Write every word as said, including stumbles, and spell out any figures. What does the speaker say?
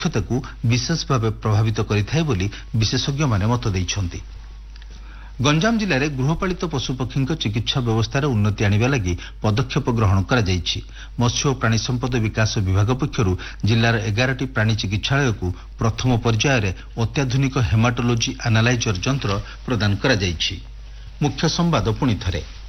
ଦକ୍ଷତାକୁ ବିଶେଷ ଭାବେ ପ୍ରଭାବିତ କରିଥାଏ ବୋଲି ବିଶେଷଜ୍ଞମାନେ ମତ ଦେଇଛନ୍ତି। ଗଞ୍ଜାମ ଜିଲ୍ଲାରେ ଗୃହପାଳିତ ପଶୁପକ୍ଷୀଙ୍କ ଚିକିତ୍ସା ବ୍ୟବସ୍ଥାରେ ଉନ୍ନତି ଆଣିବା ଲାଗି ପଦକ୍ଷେପ ଗ୍ରହଣ କରାଯାଇଛି। ମତ୍ସ୍ୟ ଓ ପ୍ରାଣୀ ସମ୍ପଦ ବିକାଶ ବିଭାଗ ପକ୍ଷରୁ ଜିଲ୍ଲାର ଏଗାରଟି ପ୍ରାଣୀ ଚିକିତ୍ସାଳୟକୁ ପ୍ରଥମ ପର୍ଯ୍ୟାୟରେ ଅତ୍ୟାଧୁନିକ ହେମାଟୋଲୋଜି ଆନାଲାଇଜର ଯନ୍ତ୍ର ପ୍ରଦାନ କରାଯାଇଛି। ମୁଖ୍ୟ ସମ୍ବାଦ ପୁଣି ଥରେ।